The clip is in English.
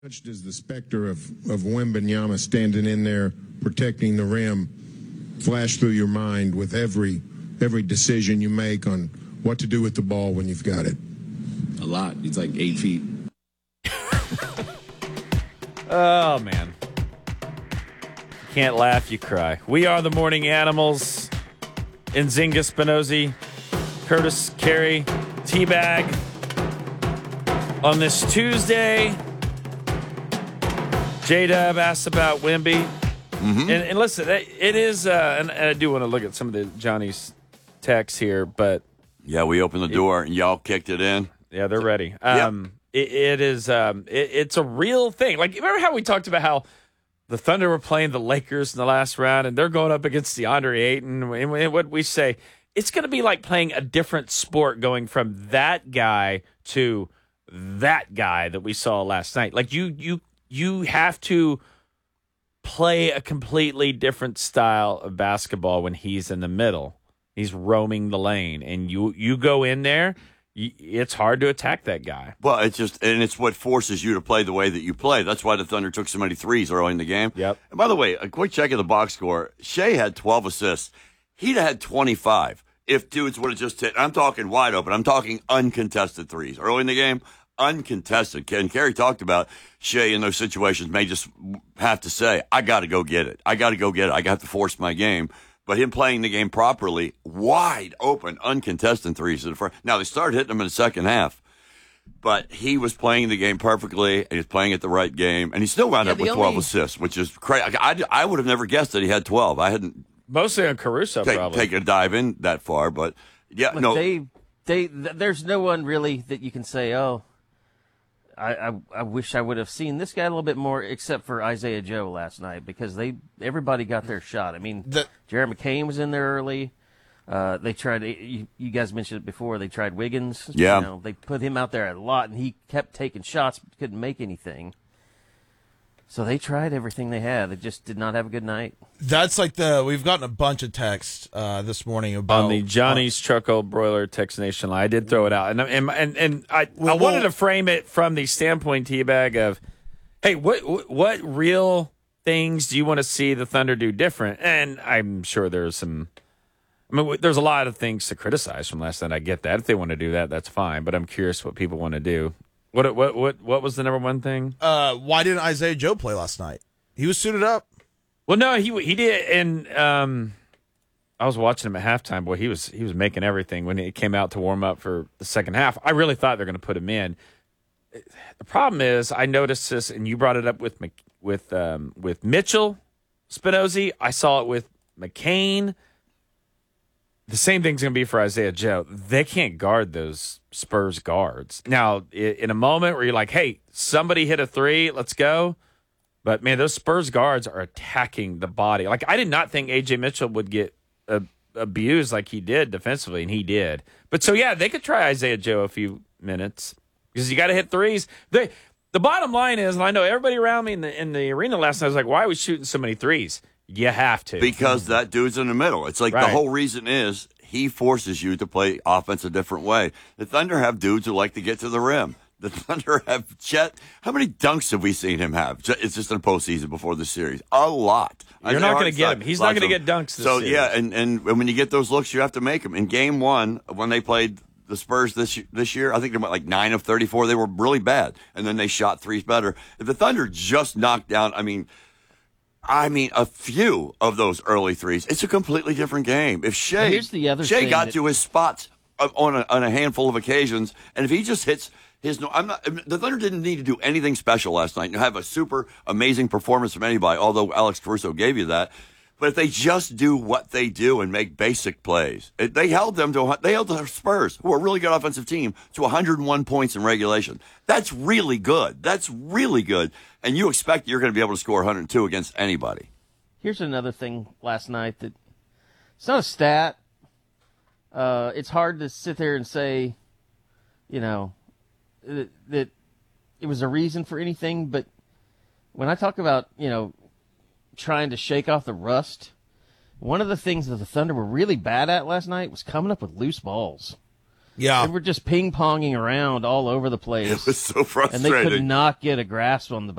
Much does the specter of Wembanyama standing in there protecting the rim flash through your mind with every decision you make on what to do with the ball when you've got it? A lot. He's like 8 feet. Oh, man. You can't laugh, you cry. We are the Morning Animals. Nzinga Spinozzi, Curtis Carey, T-Bag. On this Tuesday, J-Dub asks about Wemby. Mm-hmm. And listen, it is, and I do want to look at some of the Johnny's texts here, but. Yeah, we opened the door and y'all kicked it in. Yeah, they're ready. Yep. It's a real thing. Like, remember how we talked about how the Thunder were playing the Lakers in the last round and they're going up against DeAndre Ayton, and what we say, it's going to be like playing a different sport going from that guy to that guy that we saw last night. Like, you have to play a completely different style of basketball when he's in the middle. He's roaming the lane, and you go in there, it's hard to attack that guy. Well, it's what forces you to play the way that you play. That's why the Thunder took so many threes early in the game. Yep. And by the way, a quick check of the box score. Shea had 12 assists. He'd have had 25 if dudes would have just hit. I'm talking wide open. I'm talking uncontested threes. Early in the game, uncontested. Ken Carey talked about Shea in those situations may just have to say, I got to go get it. I got to force my game. But him playing the game properly, wide open, uncontested threes in the front. Now, they started hitting him in the second half, but he was playing the game perfectly, and he was playing at the right game, and he still wound up with 12 assists, which is crazy. I would have never guessed that he had 12. I hadn't mostly on Caruso probably taken a dive in that far, but yeah, Look, no. There's no one really that you can say, oh, I wish I would have seen this guy a little bit more, except for Isaiah Joe last night, because everybody got their shot. I mean, Jared McCain was in there early. They tried. You guys mentioned it before. They tried Wiggins. Yeah, they put him out there a lot, and he kept taking shots, but couldn't make anything. So they tried everything they had. They just did not have a good night. That's like we've gotten a bunch of texts this morning about on the Johnny's Truckle Broiler Text Nation line. I did throw it out, and I wanted to frame it from the standpoint, T-Bag, of, hey, what real things do you want to see the Thunder do different? And I'm sure there's some. I mean, there's a lot of things to criticize from last night. I get that. If they want to do that, that's fine. But I'm curious what people want to do. What was the number one thing? Why didn't Isaiah Joe play last night? He was suited up. Well, no, he did, and I was watching him at halftime. Boy, he was making everything when he came out to warm up for the second half. I really thought they're going to put him in. The problem is, I noticed this, and you brought it up with Mitchell Spinozzi. I saw it with McCain. The same thing's going to be for Isaiah Joe. They can't guard those Spurs guards. Now, in a moment where you're like, hey, somebody hit a three, let's go. But, man, those Spurs guards are attacking the body. Like, I did not think A.J. Mitchell would get abused like he did defensively, and he did. But, so, yeah, they could try Isaiah Joe a few minutes because you got to hit threes. The bottom line is, and I know everybody around me in the arena last night was like, why are we shooting so many threes? You have to. Because that dude's in the middle. It's like the whole reason is he forces you to play offense a different way. The Thunder have dudes who like to get to the rim. The Thunder have Chet. How many dunks have we seen him have? It's just in the postseason before the series. A lot. You're not going to get him. He's not going to get dunks this series. Yeah, and when you get those looks, you have to make them. In game one, when they played the Spurs this year, I think they went like 9 of 34. They were really bad, and then they shot threes better. If the Thunder just knocked down, I mean, a few of those early threes, it's a completely different game. If Shea got to his spots on a handful of occasions, and if he just hits the Thunder didn't need to do anything special last night. You have a super amazing performance from anybody, although Alex Caruso gave you that. But if they just do what they do and make basic plays, they held the Spurs, who are a really good offensive team, to 101 points in regulation. That's really good. And you expect you're going to be able to score 102 against anybody. Here's another thing last night that it's not a stat. It's hard to sit there and say, that it was a reason for anything. But when I talk about, trying to shake off the rust, one of the things that the Thunder were really bad at last night was coming up with loose balls. Yeah. They were just ping-ponging around all over the place. It was so and they frustrating. could not get a grasp on the